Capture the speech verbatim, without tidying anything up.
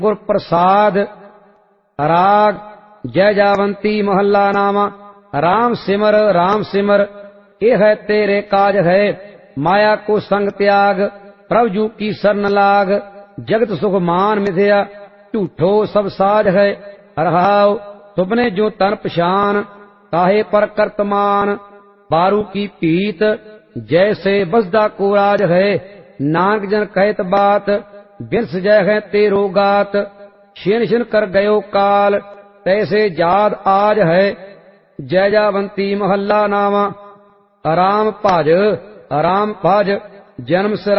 गुर प्रसाद। राग जय जावंती महला नामा। राम सिमर राम सिमर ये है तेरे काज है। माया को संग त्याग प्रभु जू की शरण लाग। जगत सुख मान मिथ्या झूठो सब साज है। रहाओ तुमने जो तन पछान काहे पर कर्तमान। बारू की पीत जैसे बसदा को राज है। नानक जन कहत बात बिरस जय है तेरो गात। छिन छिन कर गयो काल तैसे जाद आज है। जय जावंती महला नामा। राम भज राम भज जन्म सिर